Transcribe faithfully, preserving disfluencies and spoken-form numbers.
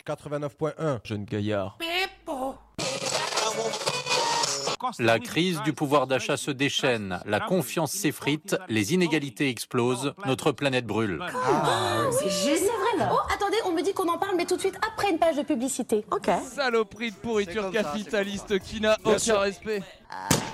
quatre-vingt-neuf point un. Jeune gaillard. La crise du pouvoir d'achat se déchaîne, la confiance s'effrite, les inégalités explosent, notre planète brûle. Ah, c'est génial. C'est vrai. Oh, attendez, on me dit qu'on en parle, mais tout de suite après une page de publicité. Ok. Saloperie de pourriture capitaliste qui n'a aucun respect.